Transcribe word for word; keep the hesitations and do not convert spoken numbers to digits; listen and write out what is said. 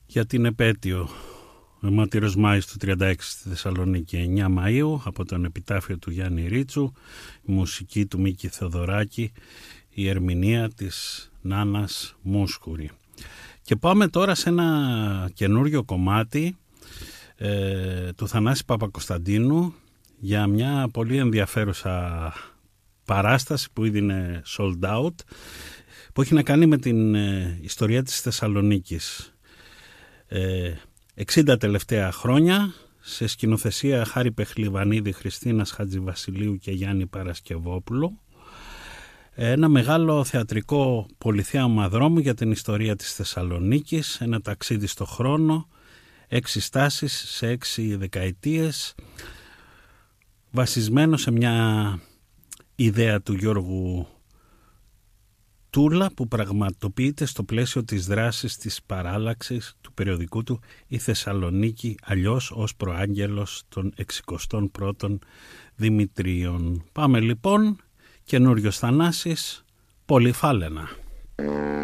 για την επέτειο Αιματήρος Μάης του τριάντα έξι στη Θεσσαλονίκη, εννιά Μαΐου, από τον επιτάφιο του Γιάννη Ρίτσου, η μουσική του Μίκη Θεοδωράκη, η ερμηνεία της Νάνας Μούσκουρη. Και πάμε τώρα σε ένα καινούριο κομμάτι ε, του Θανάση Παπακοσταντίνου για μια πολύ ενδιαφέρουσα παράσταση που ήδη είναι sold out, που έχει να κάνει με την ε, ιστορία της Θεσσαλονίκης. Ε, εξήντα τελευταία χρόνια, σε σκηνοθεσία Χάρη Πεχλιβανίδη, Χριστίνας Χατζηβασιλείου και Γιάννη Παρασκευόπουλου. Ένα μεγάλο θεατρικό πολυθέαμα δρόμου για την ιστορία της Θεσσαλονίκης, ένα ταξίδι στο χρόνο, έξι στάσεις σε έξι δεκαετίες, βασισμένο σε μια ιδέα του Γιώργου Τούλα που πραγματοποιείται στο πλαίσιο της δράσης της παράλλαξης του περιοδικού του «Η Θεσσαλονίκη αλλιώς ως προάγγελος των εξηκοστών πρώτων Δημητρίων». Πάμε λοιπόν, καινούριος Θανάσης, Πολυφάλαινα.